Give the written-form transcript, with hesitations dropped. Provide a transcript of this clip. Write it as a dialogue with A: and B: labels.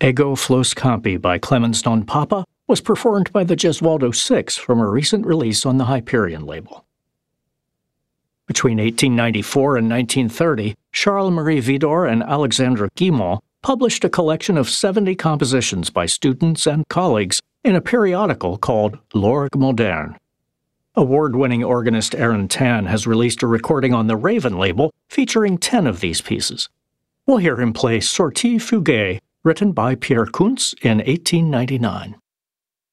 A: Ego Flos Campi by Clemens non Papa was performed by the Gesualdo Six from a recent release on the Hyperion label. Between 1894 and 1930, Charles-Marie Widor and Alexandre Guilmant published a collection of 70 compositions by students and colleagues in a periodical called L'Orgue Moderne. Award-winning organist Aaron Tan has released a recording on the Raven label featuring 10 of these pieces. We'll hear him play Sortie Fugae, written by Pierre Kuntz in 1899.